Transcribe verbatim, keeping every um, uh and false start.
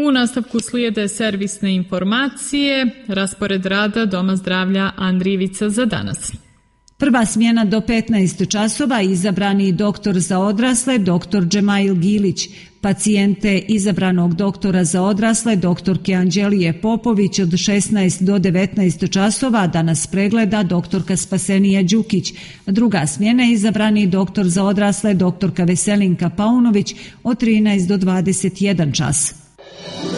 U nastavku slijede servisne informacije, raspored rada Doma zdravlja Andrijevica za danas. Prva smjena do petnaest časova, izabrani doktor za odrasle, doktor Džemail Gilić. Pacijente izabranog doktora za odrasle, doktorke Anđelije Popović, od šesnaest do devetnaest časova danas pregleda doktorka Spasenija Đukić. Druga smjena, izabrani doktor za odrasle, doktorka Veselinka Paunović, od trinaest do dvadeset jedan čas.